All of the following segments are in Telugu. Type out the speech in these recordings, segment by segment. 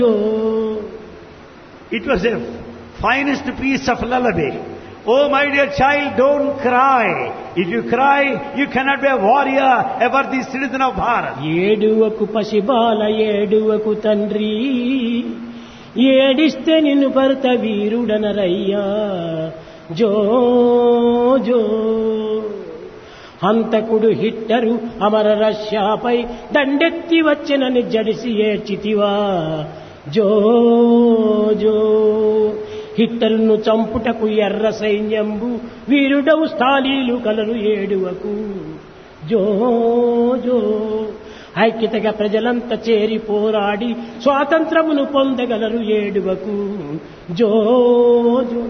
It was the finest piece of lullaby. Oh my dear child, don't cry. If you cry, you cannot be a warrior, a worthy citizen of Bharat. ఏడువకు పసిబాల ఏడువకు తండ్రి ఏడిస్తే నిన్ను భరత వీరుడనరయ్యా జో జో హంతకుడు హిట్టరు అమర రష్యాపై దండెత్తి వచ్చినని జడిసి ఏడ్చితివా జో జో హిట్టరును చంపుటకు ఎర్ర సైన్యంబు వీరుడవు స్థాళీలు కలరు ఏడువకు జో జో ఐక్యతగా ప్రజలంతా చేరి పోరాడి స్వాతంత్రమును పొందగలరు ఏడువకు జో జో.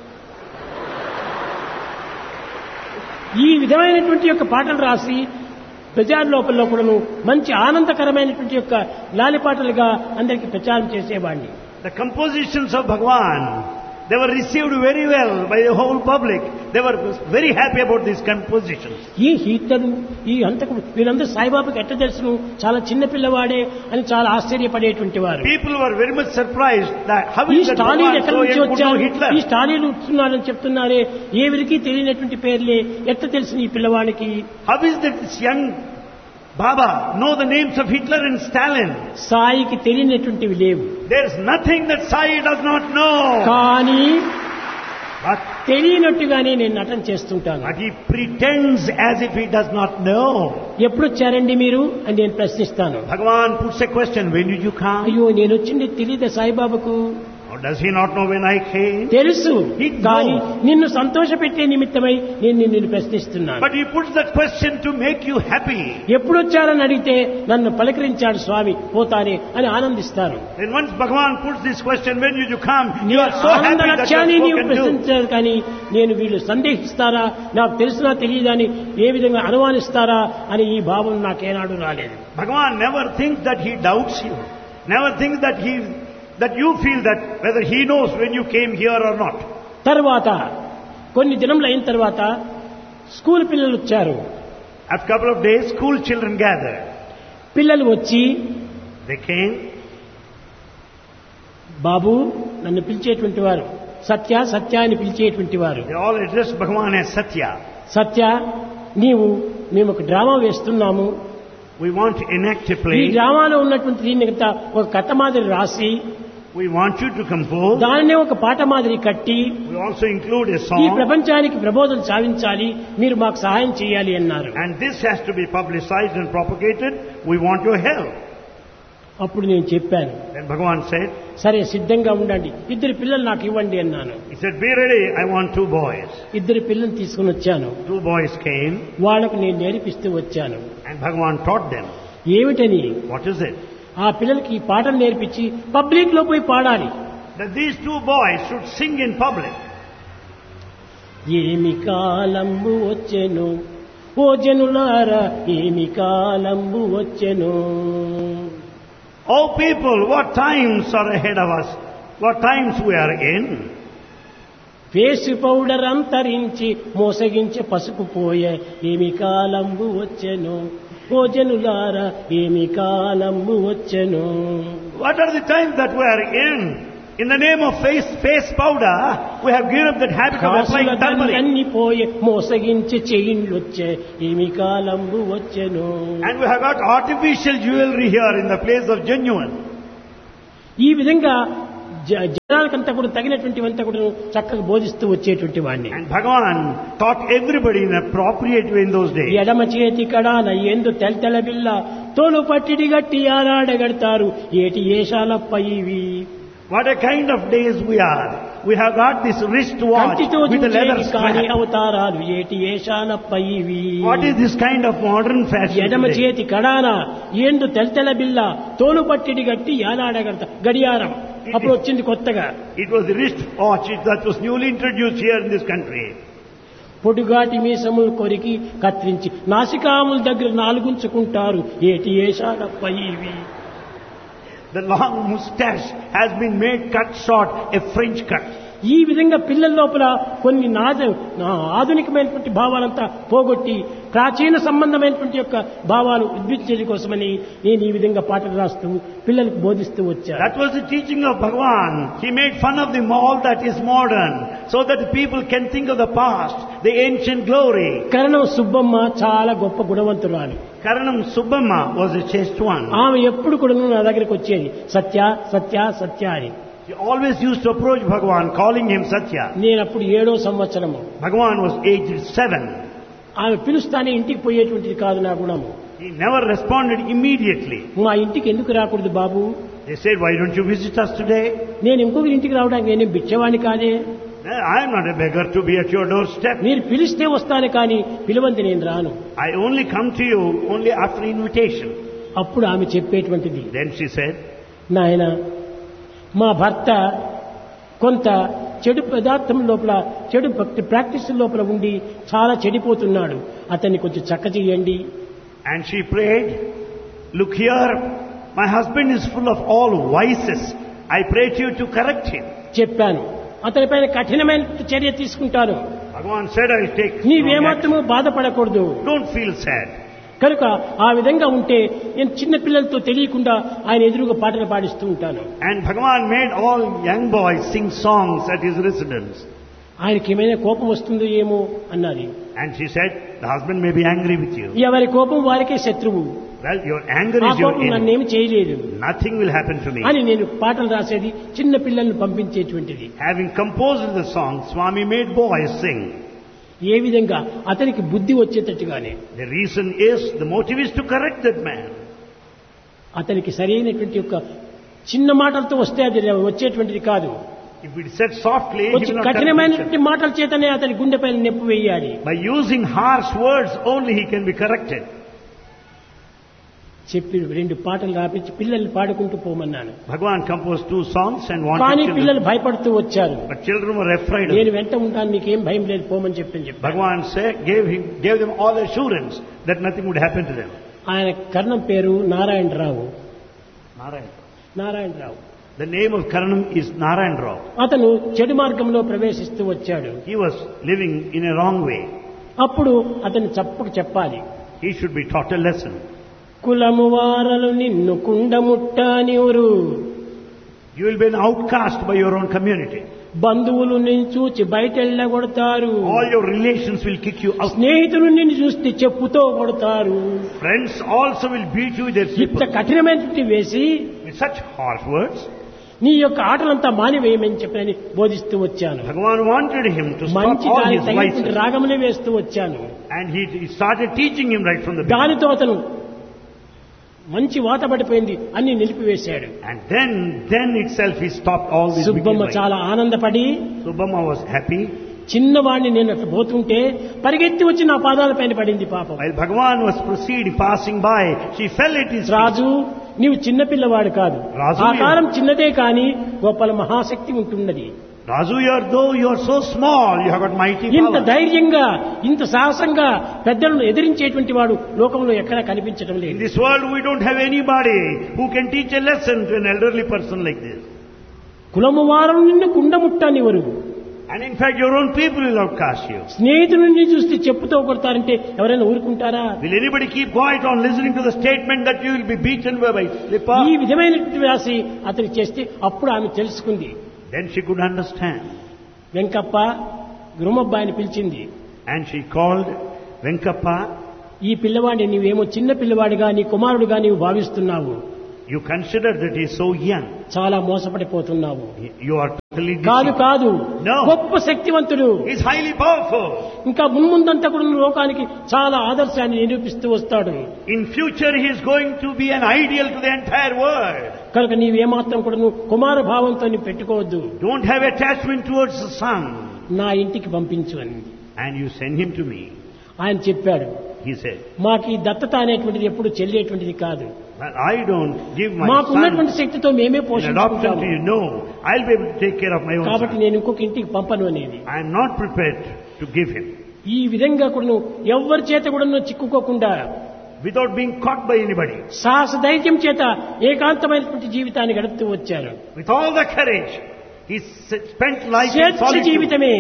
ఈ విధమైనటువంటి యొక్క పాటలు రాసి ప్రజల లోపల కూడాను మంచి ఆనందకరమైనటువంటి యొక్క లాలిపాటలుగా అందరికీ ప్రచారం చేసేవాడిని. The compositions of Bhagwan, they were received very well by the whole public. They were very happy about these compositions. ఈ హీటరు ఈ అంతకుడు వీళ్ళందరూ సాయిబాబాకి ఎట్ట తెలుసును చాలా చిన్న పిల్లవాడే అని చాలా ఆశ్చర్యపడేటువంటి వారు. People were very much surprised that how ఈ is that స్టాలిన్ Bhagwan ఎక్కడి so నుంచి young could know వచ్చారు, Hitler? ఈ స్టాలిన్ వస్తున్నారని చెప్తున్నారే, ఎవరికి తెలియనటువంటి పేర్లే ఎట్ట తెలిసిన ఈ పిల్లవాడికి? How is that this young Baba know the names of Hitler and Stalin? సాయికి తెలియనటువంటివి లేవు. There is nothing that Sai does not know. కానీ But తెలియనట్టుగానే నేను నటన చేస్తుంటాను. he pretends as if he does not know. ఎప్పుడు వచ్చారండి మీరు అని నేను ప్రశ్నిస్తాను. Bhagwan puts a question, when did you come? అయ్యో నేను వచ్చింది తెలియదా సాయిబాబాకు? Or does he not know when I came? తెలుసు, He కానీ knows. నిన్ను సంతోషపెట్టే నిమిత్తమై నేను నిన్ను ప్రశ్నిస్తున్నాను. But he puts that question to make you happy. ఎప్పుడు వచ్చారని అడిగితే నన్ను పలకరించాడు స్వామి పోతానే అని ఆనందిస్తాను. Then once Bhagwan puts this question, when did you come? You నీ are so ఆనంద happy that you లక్ష్యాన్ని have నీవు spoken to. ప్రశ్నించారు, కానీ నేను వీళ్ళు సందేహిస్తారా, నాకు తెలిసినా తెలియదా అని ఏ విధంగా అనుమానిస్తారా అని ఈ భావం నాకేనాడు రాలేదు. Bhagwan never thinks that he doubts you. Never thinks that you feel that whether he knows when you came here or not. తర్వాత కొన్ని దినములు అయిన తర్వాత స్కూల్ పిల్లలు వచ్చారు. After a couple of days, school children gathered. పిల్లలు వచ్చి They came. బాబు నన్ను పిలిచేటువంటి వారు, సత్య సత్య అని పిలిచేటువంటి వారు. They all addressed Bhagwan as Satya. సత్య మేము ఒక డ్రామా వేస్తున్నాము, We want to enact a ఈ play. డ్రామాలో ఉన్నటువంటి దీన్ని ఒక కథ మాదిరి రాసి We want you to compose. దానినే ఒక పాట మాదిరి కట్టి We also include a ఈ song. ప్రపంచానికి ప్రబోధన సాధించాలి, మీరు మాకు సహాయం చేయాలి అన్నారు. And this has to be publicized and propagated. We want your help. అప్పుడు నేను చెప్పాను, Then Bhagwan said, సరే సిద్ధంగా ఉండండి, ఇద్దరు పిల్లలు నాకు ఇవ్వండి అన్నాను. he said, be ready, I want 2 boys. ఇద్దరు పిల్లలు తీసుకుని వచ్చాను. 2 boys came వాళ్ళకు నేను నేర్పిస్తూ వచ్చాను. and Bhagwan taught them. ఏమిటని? What is it? ఆ పిల్లలకి ఈ పాటలు నేర్పించి పబ్లిక్ లో పోయి పాడాలి. That these 2 boys should sing in public. ఏమి కాలంబు వచ్చెను ఓ జనులారా, ఏమి కాలంబు వచ్చెను. Oh people, what times are ahead of us? What times we are in? Face powder అంతరించి మోసగించే పసుపు పోయే, ఏమి కాలంబు వచ్చెను ఓ జనులారా, ఏమి కాలంబు వచ్చెను. What are the times that we are in? In the name of face powder, we have given up that habit of applying turmeric. అన్ని పోయే మోసగించే చైన్లొచ్చే, ఏమి కాలంబు వచ్చెను. And we have got artificial jewelry here in the place of genuine. ఈ విధంగా జనాలకంతా కూడా తగినటువంటివంతా కూడా చక్కగా బోధిస్తూ వచ్చేటువంటి వాడిని. And Bhagavan taught everybody in an appropriate way in those days. ఎడమ చేతి కడాన ఎందు తెల్తెల బిల్ల తోలు పట్టిడి గట్టి ఆరాడగడతారు, ఏటి ఏషాలప్ప ఇవి. What a kind of days we are. We have got this wristwatch కంటితో with a leather చూచేవి కాని strap. అవతారాలు, ఏటి ఏషాలప్ప ఇవి. What is this kind of modern fashion ఎడమ today? చేతి కడాన ఎందు తెల్తెల బిల్ల తోలు పట్టిడి గట్టి ఆరాడగడతా గడియారం అప్పుడు వచ్చింది కొత్తగా. It was the wristwatch that was newly introduced here in this country. పొడుగాటి మీసములు కొరికి కత్తిరించి నాసికాముల దగ్గర నాలుగుంచుకుంటారు, ఏటి ఏషాలప్ప ఇవి. The long moustache has been made cut short, a French cut. ఈ విధంగా పిల్లల లోపల కొన్ని ఆధునికమైనటువంటి భావాలంతా పోగొట్టి ప్రాచీన సంబంధమైనటువంటి యొక్క భావాలు ఉద్భించే కోసమని నేను ఈ విధంగా పాటలు రాస్తూ పిల్లలకు బోధిస్తూ వచ్చాను. That was the teaching of Bhagavan. He made fun of the all that is modern, so that people can think of the past, the ancient glory. కరణం సుబ్బమ్మ చాలా గొప్ప గుణవంతురాలు. Karanam Subbamma was a chaste one. ఆమె ఎప్పుడు కూడా నా దగ్గరికి వచ్చేది సత్య సత్య సత్య అని. He always used to approach Bhagavan calling him Satya. నేను అప్పుడు 7వ సంవత్సరము. Bhagavan was aged 7. ఆమె పిలుస్తానే ఇంటికి పోయేటువంటిది కాదు నా గుణము. He never responded immediately. మా ఇంటికి ఎందుకు రాకూడదు బాబు? They said, why don't you visit us today? నేను ఇంకొకరి ఇంటికి రావడానికి నేను బిచ్చవాణ్ణి కాదే. I am not a beggar to be at your doorstep. మీరు పిలిస్తే వస్తాను కానీ పిలవంది నేను రాను. I only come to you only after invitation. అప్పుడు ఆమె చెప్పేటువంటిది, Then she said, నాయన మా భర్త కొంత చెడు పదార్థం లోపల చెడు భక్తి ప్రాక్టీస్ లోపల ఉండి చాలా చెడిపోతున్నాడు, అతన్ని కొంచెం చక్క చేయండి. and she prayed, look here, my husband is full of all vices. I pray to you to correct him. చెప్పాను, అతనిపైన కఠినమైన చర్య తీసుకుంటాను. Bhagavan said, I'll take strong నీవేమాత్రము బాధపడకూడదు. action. Don't feel sad. కనుక ఆ విధంగా ఉంటే నేను చిన్న పిల్లలతో తెలియకుండా ఆయన ఎదురుగా పాటలు పాడిస్తూ ఉంటాను. And Bhagavan made all young boys sing songs at his residence. ఆయనకి ఏమైనా కోపం వస్తుందో ఏమో అన్నది. And she said, the husband may be angry with you. ఎవరి కోపం వారికే శత్రువు. Well, your anger ఆ is your కోపం enemy. నన్నేమి చేయలేదు Nothing will happen to me. అని నేను పాటలు రాసేది, చిన్న పిల్లల్ని పంపించేటువంటిది. Having composed the song, Swami made boys sing. ఏ విధంగా అతనికి బుద్ధి వచ్చేటట్టుగానే. The reason is, the motive is to correct that man. అతనికి సరైనటువంటి యొక్క చిన్న మాటలతో వస్తే అది వచ్చేటువంటిది కాదు. If it said softly, he వచ్చి will not correct కఠినమైనటువంటి himself. మాటల చేతనే అతని గుండెపైన నెప్పు వేయాలి. By using harsh words only he can be corrected. చెప్పి 2 పాటలు రాపించి పిల్లల్ని పాడుకుంటూ పోమన్నాను. Bhagavan composed 2 songs and కానీ wanted children. పిల్లలు భయపడుతూ వచ్చారు. But children were afraid of నేను him. వెంట ఉంటాను, మీకేం భయం లేదు, పోమని చెప్పాను. Bhagavan gave them all assurance that nothing would happen to them. ఆయన కర్ణం పేరు Narayana Rao. Narayan. Narayana Rao. The name of Karanam is Narayan Rao. అతను చెడు మార్గంలో ప్రవేశిస్తూ వచ్చాడు. He was living in a wrong way. అప్పుడు అతను చప్పకు చెప్పాలి, He should be taught a lesson. కులము వారలు నిన్ను కుండముట్టనివురు, You will be an outcast by your own community. బంధువులు నిన్ను చూచి బయటెళ్ళగొడతారు, All your relations will kick you out. స్నేహితులు నిన్ను చూస్తే చెప్పుతో కొడతారు. Friends also will beat you with their ఇంత slippers. కఠినమైనటువంటి వేసి With such harsh words, నీ యొక్క ఆటలంతా మానివేయమని చెప్పని బోధిస్తూ వచ్చాను. Bhagavan wanted him to stop మంచి all దాని his తగినటువంటి vices. రాగమునే వేస్తూ వచ్చాను. And he started teaching him right from the beginning. దానితో అతను మంచి వాత పడిపోయింది, అన్ని నిలిపివేశాడు. And then itself he stopped all these wicked Subbamma vices. చాలా ఆనందపడి, Subbamma was happy. చిన్నవాడిని నేను అట్లా పోతుంటే పరిగెత్తి వచ్చి నా పాదాల పైన పడింది పాపం. While Bhagavan was passing by, she fell at his feet. రాజు, నీవు చిన్న పిల్లవాడు కాదు, రాజు, ఆకారం చిన్నదే కాని గొప్పల మహాశక్తి ఉంటున్నది. Raju, though you are so small, you have got mighty ఇంత power. ధైర్యంగా ఇంత సాహసంగా పెద్దలను ఎదిరించేటువంటి వాడు లోకంలో ఎక్కడా కనిపించడం In లేదు. this world we don't have anybody who can teach a lesson to an elderly person like this. కులము వారం నిన్ను కుండముట్టనివరు, And in fact your own people will outcast you. స్నేహితులని చూస్తే చెప్పుతో కొడతారంటే ఎవరైనా ఊరుకుంటారా? Will anybody keep quiet on listening to the statement that you will be beaten by slipper? ఈ విధమైనటువంటి రాసి అతనికి చేస్తే అప్పుడు ఆమె తెలుసుకుంది. Then she could understand. Venkappa గురుమబ్బాయిని పిలిచింది. And she called Venkappa. ఈ పిల్లవాడిని నీవేమో చిన్న పిల్లవాడిగా నీ కుమారుడుగా నీవు భావిస్తున్నావు, You consider that he is so young. చాలా మోసపడిపోతున్నావు. You are totally కాదు deceived. కాదు, No. గొప్ప శక్తివంతుడు, He is highly powerful. ఇంకా మున్ముందంతా కూడా లోకానికి చాలా ఆదర్శాన్ని నిరూపిస్తూ వస్తాడు. In future he is going to be an ideal to the entire world. కనుక నీవేమాత్రం కూడా నువ్వు కుమార భావంతో నీవు పెట్టుకోవద్దు, Don't have attachment towards the son. నా ఇంటికి పంపించు అని And you send him to me. ఆయన చెప్పాడు. He said, మాకు ఈ దత్తత అనేటువంటిది ఎప్పుడు చెల్లేటువంటిది కాదు, well, I don't give my మాకు son ఉన్నటువంటి శక్తితో మేమే in adoption పోషించుకుంటాము, to you. No, I'll be able to take care of my own కాబట్టి son. నేను ఇంకొక ఇంటికి పంపను అనేది. I am not prepared to give him. ఈ విధంగా కూడా నువ్వు ఎవ్వరి చేత కూడా నువ్వు చిక్కుకోకుండా Without being caught by anybody. సాహస ధైర్యం చేత ఏకాంతమైనటువంటి జీవితాన్ని గడుపుతూ వచ్చారు. With all the courage, he spent life in స్వేచ్ఛ solitude. జీవితమే.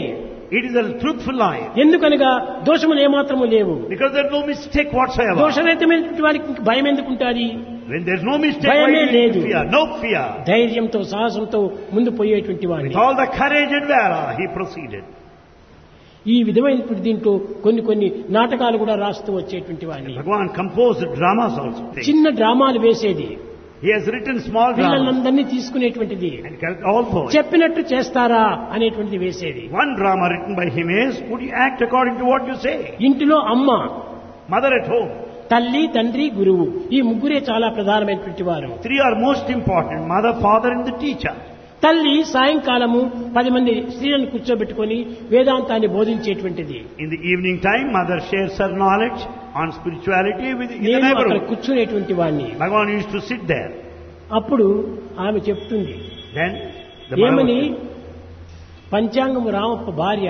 It is a truthful life. ఎందుకనగా దోషములు ఏమాత్రము లేవు. Because there is no mistake whatsoever. దోషరహితమైనటువంటి వారికి భయం ఎందుకు ఉంటుంది? When there is no mistake, భయమే why do you లేదు. fear? No fear. ధైర్యంతో సాహసంతో ముందు పోయేటువంటి With వాడిని. all the courage and valor, he proceeded. ఈ విధమైనటువంటి దీంట్లో కొన్ని నాటకాలు కూడా రాస్తూ వచ్చేటువంటి వాడిని. Bhagavan composed dramas also. చిన్న డ్రామాలు వేసేది. He has written small dramas. పిల్లలందరినీ తీసుకునేటువంటిది. And correct all boys. చెప్పినట్టు చేస్తారా అనేటువంటిది వేసేది. One drama written by him is, would you act according to what you say? ఇంటిలో అమ్మ, Mother at home. తల్లి, తండ్రి, గురువు, ఈ ముగ్గురే చాలా ప్రధానమైనటువంటి వారు. Three are most important. Mother, father and the teacher. తల్లి సాయంకాలము 10 మంది స్త్రీలను కూర్చోబెట్టుకొని వేదాంతాన్ని బోధించేటువంటిది. In the evening time, mother shares her knowledge on spirituality with in the నేను అక్కడ neighborhood. కూర్చునేటువంటి వాడిని. Bhagavan used to sit there. అప్పుడు ఆమె చెప్తుంది, Then the ఏమని, mother, పంచాంగము రామప్ప భార్య,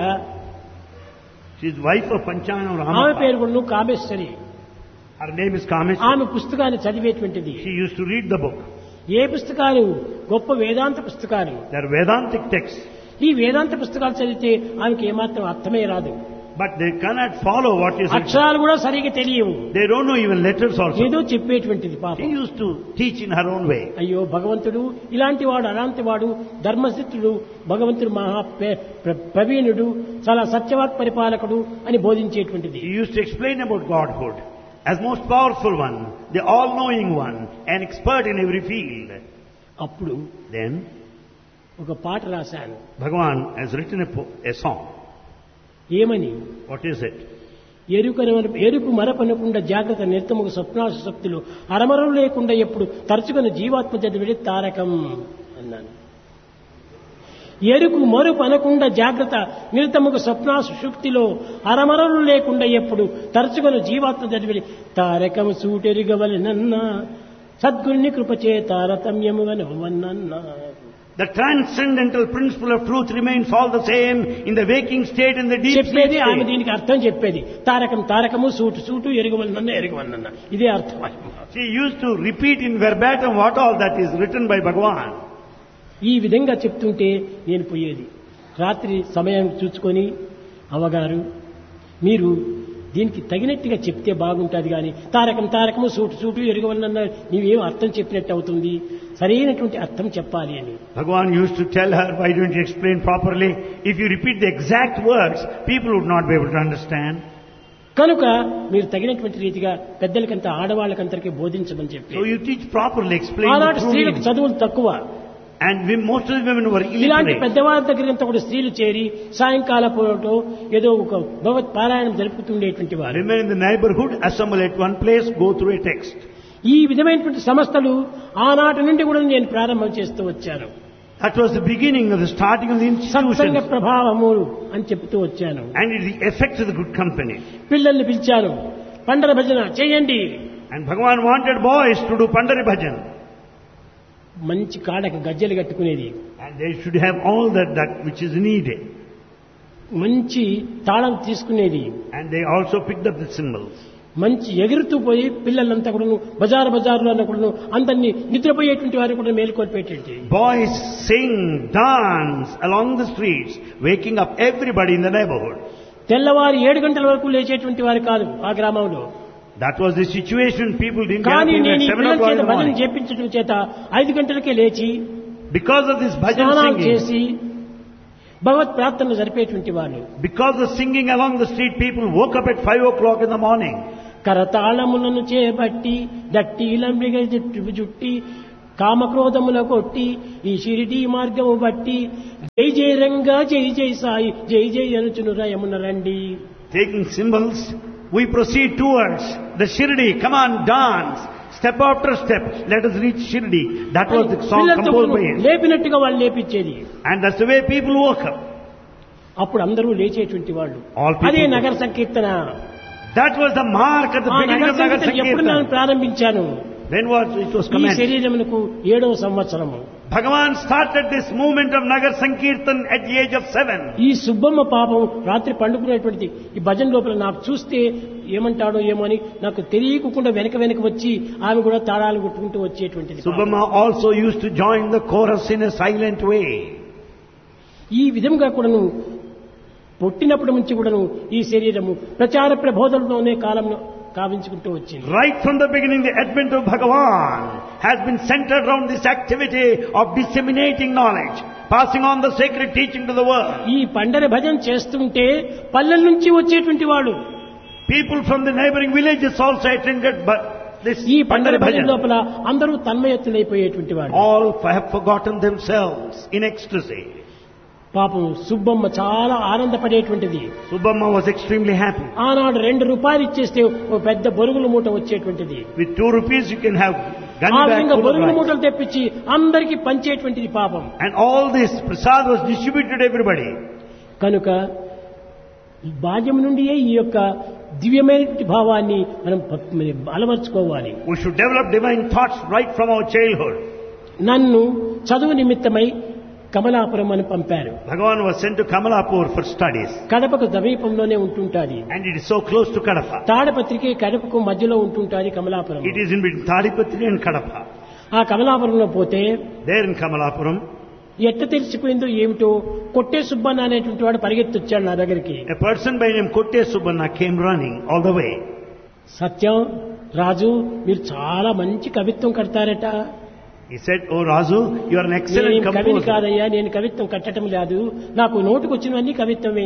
she is wife of Panchangam ఆమె Ramappa. పేరు కూడా Kameshwari. Her name is Kameshwari. ఆమె పుస్తకాన్ని చదివేటువంటిది. She used to read the book. ఏ పుస్తకాలు? గొప్ప వేదాంత పుస్తకాలు. They are Vedantic texts. ఈ వేదాంత పుస్తకాలు చదివితే ఆమెకి ఏమాత్రం అర్థమే రాదు. But they cannot follow what is written. అక్షరాలు కూడా సరిగా తెలియవు. They don't know even letters also. ఏదో చెప్పేటువంటిది She పాపం. used to teach in her own way. అయ్యో భగవంతుడు ఇలాంటి వాడు అలాంటి వాడు ధర్మసిద్ధుడు, భగవంతుడు మహా ప్రవీణుడు, చాలా సత్యవాక్ పరిపాలకుడు అని బోధించేటువంటిది. She used to explain about Godhood as most powerful one, the all-knowing one, an expert in every field. అప్పుడు Then ఒక పాట రాశాను. Bhagavan has written a song. ఏమని? What is it? ఎరుపు మరపనకుండా జాగ్రత్త నిర్తముకు స్వప్నాశ శక్తులు అరమరం లేకుండా ఎప్పుడు తరచుకొని జీవాత్మ చదివిడి తారకం అన్నాను. ఎరుకు మరుపు అనకుండా జాగ్రత్త నిరతముకు స్వప్నాశ శుక్తిలో అరమరలు లేకుండా ఎప్పుడు తరచుకొని జీవాత్మ చదివిడి Tarakam సూటెరుగవలెనన్నా సద్గురుని కృపచే తారతమ్యముగా నవ్వన్నన్నా. The transcendental principle of truth remains all the same in the waking state and the deep sleep చెప్పేది ఆమె state. దీనికి అర్థం చెప్పేది. తారకం తారకము, సూటు సూటు, ఎరుగవలనన్నా ఎరుగవలనన్నా, ఇదే అర్థం. She used to repeat in verbatim what all that is written by Bhagavan. ఈ విధంగా చెప్తుంటే నేను పోయేది. రాత్రి సమయం చూసుకొని, అవ్వగారు మీరు దీనికి తగినట్టుగా చెప్తే బాగుంటుంది, కానీ తారకం తారకము, సూటు సూటు, ఎరుగవలనన్నా నీవేం అర్థం చెప్పినట్టు అవుతుంది, సరైనటువంటి అర్థం చెప్పాలి అని. Bhagavan used to tell her, why don't you explain properly? If you repeat the exact words, people would not be able to understand. కనుక మీరు తగినటువంటి రీతిగా పెద్దలకంతా ఆడవాళ్ళకంతరికి బోధించమని చెప్పి. So you teach properly, explain ఆనాటి the true స్త్రీలకు meaning. చదువులు తక్కువ. And most of the women were ఇలాంటి illiterate. పెద్దవారి దగ్గరంతా కూడా స్త్రీలు చేరి సాయంకాల పూటో ఏదో ఒక భగవత్ పారాయణం జరుపుతుండేటువంటి వారు. Women in the neighborhood assemble at one place, go through a text. ఈ విధమైనటువంటి సంస్థలు ఆనాటి నుండి కూడా నేను ప్రారంభం చేస్తూ వచ్చాను. That was the beginning of the starting of the Satsanga institutions. ప్రభావము అని చెప్తూ వచ్చాను. And it is the effect of the good company. పిల్లల్ని పిలిచాను, పండర భజన చేయండి. And Bhagavan wanted boys to do Pandari Bhajan. మంచి కాడకు గజ్జలు కట్టుకునేది, And they should have all that which is needed. మంచి తాళం తీసుకునేది, And they also picked up the cymbals. మంచి ఎగురుతూ పోయి పిల్లలంతా కూడా బజారులో అన్న కూడా అందరినీ నిద్రపోయేటువంటి వారు కూడా మేలుకొల్పేటువంటి. Boys sing, dance along the streets, waking up everybody in the neighborhood. తెల్లవారు 7 గంటల వరకు లేచేటువంటి వారు కాదు ఆ గ్రామంలో. That was the situation. People didn't get up కానీ even నేను at ఈ 7 పిల్లల o'clock in చేత the భజన morning. చేపించడం చేత 5 గంటలకే లేచి Because of this bhajan స్నానాలు singing, చేసి భగవత్ ప్రార్థనలు జరిపేటువంటి వాళ్ళు. because of singing along the street, people woke up at 5 o'clock in the morning. కరతాళములను చేపట్టి దట్టిలంబిగ జుట్టి కామక్రోధముల కొట్టి ఈ షిరిడీ మార్గము బట్టి జై జై రంగా జై జై సాయి జై జై అనుచును రయమున రండి. Taking cymbals, we proceed towards the Shirdi. Come on, dance. Step after step, let us reach Shirdi. That was the song పిల్లలతో composed by him. లేపినట్టుగా వాళ్ళు లేపించేది. And that's the way people woke up. అప్పుడు అందరూ లేచేటువంటి వాళ్ళు. All people అదే woke నగర up. Sankirtana. That was the mark at the ఆ beginning నగర of Nagar సంకీర్తన ఎప్పుడు నేను Sankirtan. ప్రారంభించాను? When it was ఈ commenced. శరీరమునకు 7వ సంవత్సరము. Bhagavan started this movement of Nagar Sankirtan at the age of 7. ఈ సుబ్బమ్మ పాపం రాత్రి పండుకునేటువంటిది ఈ భజన లోపల నాకు చూస్తే ఏమంటాడో ఏమో అని నాకు తెలియకుండా వెనక వచ్చి ఆమె కూడా తాళాలు కొట్టుకుంటూ వచ్చేటువంటిది. Subhamma also used to join the chorus in a silent way. ఈ విధంగా కూడాను పుట్టినప్పటి నుంచి కూడాను ఈ శరీరము ప్రచార ప్రబోధనలోనే కాలంలో కావించుకుంటూ వచ్చింది. Right from the beginning, the advent of Bhagavan has been centered around this activity of disseminating knowledge, passing on the sacred teaching to the world. ఈ పండర భజన చేస్తుంటే పల్లెల నుంచి వచ్చేటువంటి వాడు, People from the neighboring villages also attended this ఈ పండర Pandara భజన Bhajan. లోపల అందరూ తన్మయత్తులైపోయేటువంటి వాడు. All have forgotten themselves in ecstasy. పాపం సుబ్బమ్మ చాలా ఆనందపడేటువంటిది. Subbamma was extremely happy. ఆనాడు 2 రూపాయలు ఇచ్చేస్తే ఓ పెద్ద బొరుగుల మూట వచ్చేటువంటిది. With 2 rupees you can have ఆ gunny bag విధంగా full of బొరుగుల rice. మూటలు తెప్పించి అందరికీ పంచేటువంటిది పాపం. And all this prasad was distributed to everybody. కనుక బాల్యం నుండియే ఈ యొక్క దివ్యమైన భావాన్ని మనం అలవర్చుకోవాలి. We should develop divine thoughts right from our childhood. నన్ను చదువు నిమిత్తమై కమలాపురం అని పంపారు. Bhagavan was sent to Kamalapur for studies. కడపకు సమీపంలోనే ఉంటుంటాది. And it is so close to Kadapa. తాడపత్రికి కడపకు మధ్యలో ఉంటుంటాది Kamalapuram. It is in between Tadipatri and Kadapa. ఆ కమలాపురంలో పోతే There in Kamalapuram, ఎట్ట తెలిసిపోయిందో ఏమిటో కొట్టే సుబ్బన్న అనేటువంటి వాడు పరిగెత్తి వచ్చాడు నా దగ్గరికి. a person by name Kotte Subbanna came running all the way. సత్యం రాజు మీరు చాలా మంచి కవిత్వం కడతారట. He said, "Oh Razu, you are an excellent నేను కవిని composer." కాదయ్యా, నేను కవిత్వం కట్టడం లేదు, నాకు నోటుకు వచ్చినవన్నీ కవిత్వమే,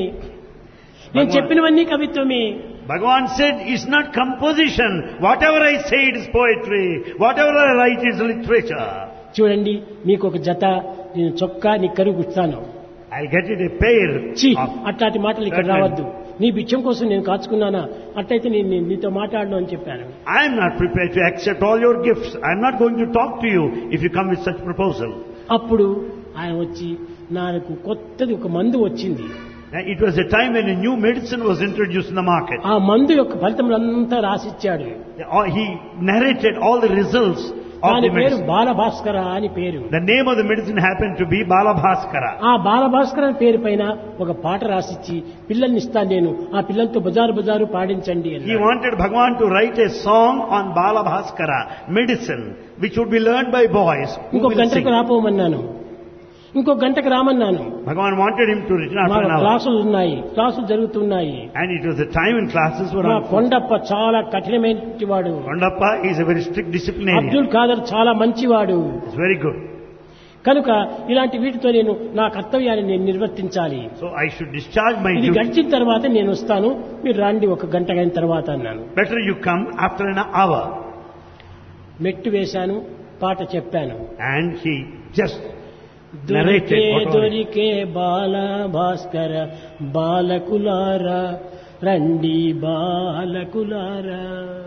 నేను చెప్పినవన్నీ కవిత్వమే. Bhagavan said, "It's not composition. Whatever I say, it is poetry. Whatever I write, it is literature." చూడండి మీకు ఒక జత నేను చొక్కా నీ కరువు గుస్తాను. I'll get it a pair. ఛీ, of- అట్లాంటి మాటలు ఇక్కడ రావద్దు, నీ బిచ్చం కోసం నేను కాచుకున్నానా, అట్లయితే నేను నీతో మాట్లాడను అని చెప్పాను. I am not prepared to accept all your gifts. I am not going to talk to you if you come with such proposal. అప్పుడు ఆయన వచ్చి నాకు కొత్తది ఒక మందు వచ్చింది. It was a time when a new medicine was introduced in the market. ఆ మందు యొక్క ఫలితములంతా రాసిచ్చాడు. He narrated all the results of దాని the పేరు medicine. బాలభాస్కర అని పేరు. The name of the medicine happened to be Balabhaskara. ఆ బాలభాస్కర పేరు పైన ఒక పాట రాసిచ్చి పిల్లల్ని ఇస్తాను నేను, ఆ పిల్లలతో బజారు బజారు పాడించండి He అన్నాడు. wanted Bhagavan to write a song on Balabhaskara, medicine, which would be learned by boys who ఇంకొక will గంటకు sing. రాపోమన్నాను, ఇంకొక గంటకు రామన్నాను. Bhagavan wanted him to return మా after an hour. క్లాసులు ఉన్నాయి, క్లాసులు జరుగుతున్నాయి. And it was a time when classes were మా on. కొండప్ప చాలా కఠినమైన వాడు, Kondappa is a very strict disciplinarian. Abdul Khader చాలా మంచివాడు. It's very good. కనుక ఇలాంటి వీటితో నేను నా కర్తవ్యాన్ని నేను నిర్వర్తించాలి. So I should discharge my ఇది duty. గడిచిన తర్వాత నేను వస్తాను, మీరు రండి ఒక గంట అయిన తర్వాత అన్నాను. Better you come after an hour. మెట్టు వేశాను, పాట చెప్పాను. And he just దొరికే narrated what all- దొరికే బాల భాస్కర బాలకులారా రండి బాలకులారా.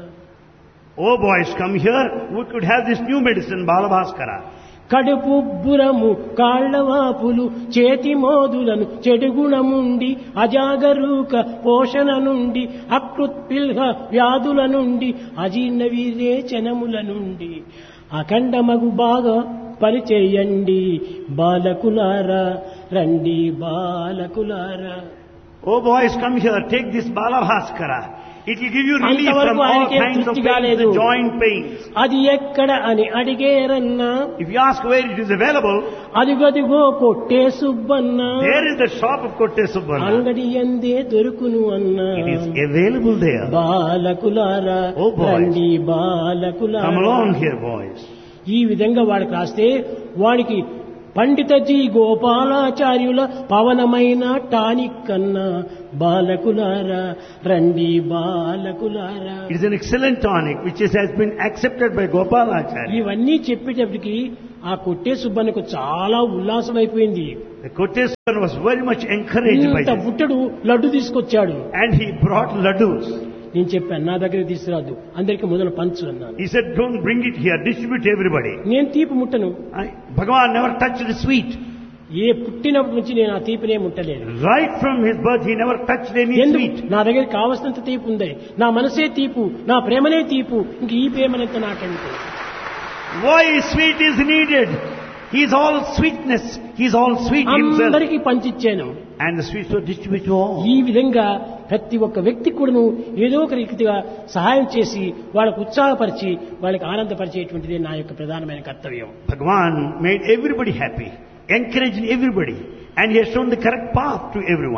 Oh boys, come here. We could have this new medicine, Balabhaskara. కడుపుబ్బురము కాళ్లవాపులు చేతి మోదులను చెడుగుణముండి అజాగరూక పోషణ నుండి అకృత్పిల్హ వ్యాధుల నుండి అజీర్ణ విరేచనముల నుండి అఖండమగు బాగా పరిచేయండి బాలకులారా రండి బాలకులారా. Oh boys, come here. Take this Balabhaskara. It will give you relief from అంతవరకు all ఆయనకేం kinds of తృప్తి pains, కాలేదు. the joint pains. అది ఎక్కడ అని అడిగేరన్నా, If you ask where it is available, అదిగదిగో కొట్టే Subbanna there is the shop of Kotte Subbanna. అంగడి ఎందే దొరుకును అన్నా. It is available there. బాలకులారా Oh, boys. రండి Come బాలకులారా. along here, boys. ఈ విధంగా వాడికి రాస్తే వాడికి పండితజీ గోపాలాచార్యుల పవనమైన టానిక్ కన్నా బాలకులారా రండి బాలకులారా. It is an excellent tonic which has been accepted by Gopalacharya. ఇవన్నీ చెప్పేటప్పటికి ఆ కొట్టే సుబ్బన్నకు చాలా ఉల్లాసమైపోయింది. The Kotte Subbanna was very much encouraged by ఇంత this. బుట్టడు లడ్డు తీసుకొచ్చాడు. And he brought laddus. నేను చెప్పాను నా దగ్గర తీసుకురాదు, అందరికి మొదలు పంచు అన్నాను. He said, "Don't bring it here, distribute to everybody." నేను తీపి ముట్టను. Bhagavan never touched the sweet. ఏ పుట్టినప్పటి నుంచి నేను ఆ తీపినే ముట్టలేదు. Right from his birth, he never touched any ఎందుకు? sweet. నా దగ్గర కావలసినంత తీపు ఉంది, నా మనసే తీపు, నా ప్రేమనే తీపు, ఇంక ఈ ప్రేమనంత నాకంటే. Why sweet is needed? He is all sweetness. He is all sweet himself. అందరికీ పంచిచ్చాను. And the sweets were distributed to all. ఈ విధంగా ప్రతి ఒక్క వ్యక్తి కూడాను ఏదో ఒక రీతిగా సహాయం చేసి వాళ్ళకు ఉత్సాహపరిచి వాళ్ళకి ఆనందపరిచేటువంటిది నా యొక్క ప్రధానమైన కర్తవ్యం. Bhagavan made everybody happy, encouraged everybody, and he has shown the correct path to everyone.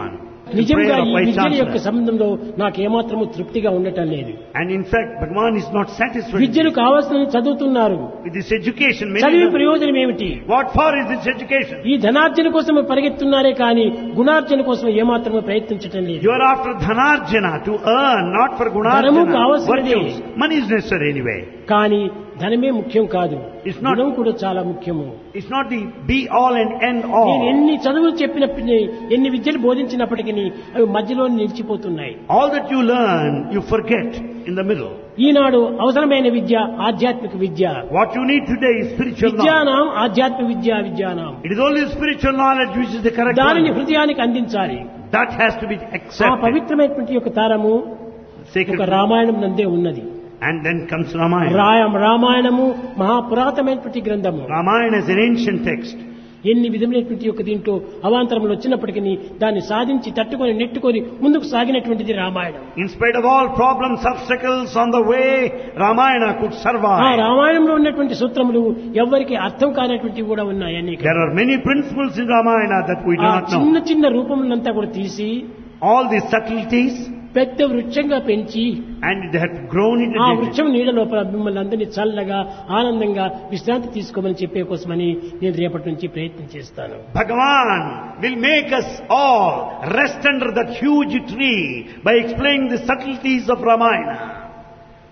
నిజంగా prayer of ఈ Vice విద్య యొక్క Chancellor. సంబంధంలో నాకు ఏమాత్రము తృప్తిగా ఉండటం లేదు. And in fact, Bhagavan is not satisfied విద్యను కావాల్సిన చదువుతున్నారు. with this education. చదివి ప్రయోజనం ఏమిటి? What for is this education? ఈ ధనార్జన కోసం పరిగెత్తున్నారే కానీ గుణార్జన కోసం ఏమాత్రము ప్రయత్నించటం లేదు. You are after dhanarjana to earn, not for ధనము gunarjana, కావాల్సినదే. virtues. Money is necessary anyway. కానీ ధనమే ముఖ్యం కాదు, It's not- గుణం కూడా చాలా ముఖ్యము. It's not the be all and end నేను all. ఎన్ని చదువులు చెప్పినప్పటికీ, ఎన్ని విద్యలు బోధించినప్పటికీ అవి మధ్యలో నిలిచిపోతున్నాయి. All that you learn, you forget in the middle. ఈనాడు అవసరమైన విద్య ఆధ్యాత్మిక విద్య. What you need today is spiritual knowledge. విద్యానాం ఆధ్యాత్మిక విద్యానాం. It is only spiritual knowledge which is the correct దానిని one. హృదయానికి అందించాలి. That has to be ఆ accepted. పవిత్రమైనటువంటి యొక్క తారము Sacred. ఒక రామాయణం నందే ఉన్నది. And then comes Ramayana. రామాయణము మహాపురాతమైనటువంటి గ్రంథము. Ramayana is an ancient text. ఎన్ని విధములైనటువంటి యొక్క దీంట్లో అవాంతరములు వచ్చినప్పటికీ దాన్ని సాధించి తట్టుకొని నెట్టుకొని ముందుకు సాగినటువంటిది Ramayanam. In spite of all problems, obstacles on the way, Ramayana could ఆ survive. రామాయణంలో ఉన్నటువంటి సూత్రములు ఎవరికి అర్థం కానటువంటివి కూడా ఉన్నాయి. అన్ని There are many principles in Ramayana that we do ఆ not know. చిన్న చిన్న రూపములంతా కూడా తీసి All these subtleties, పెద్ద వృక్షంగా పెంచి and they have grown into ఆ dignity. వృక్షం నీడ లోపల మిమ్మల్ని అందరినీ చల్లగా ఆనందంగా విశ్రాంతి తీసుకోమని చెప్పే కోసమని నేను రేపటి నుంచి ప్రయత్నం చేస్తాను. Bhagavan will make us all rest under that huge tree by explaining the subtleties of Ramayana.